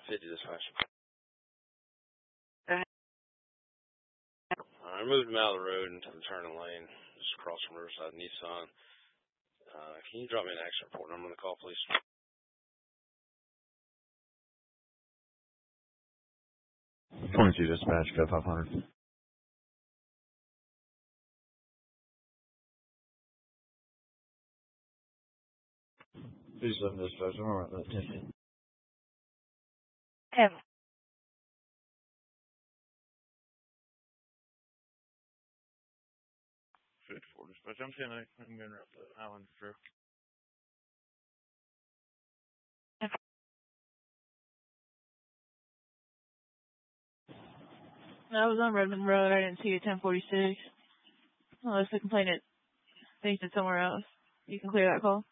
50 dispatch. Alright. I moved him out of the road into the turning lane, just across from Riverside Nissan. Can you drop me an accident report number on the call, please? .22 dispatch, code 500. Please let me dispatch. I'm alright with that ticket. Have 54 dispatch. I'm 10-8. I'm going up the island through. I was on Redmond Road. I didn't see a 1046. Unless the complainant thinks it's somewhere else. You can clear that call.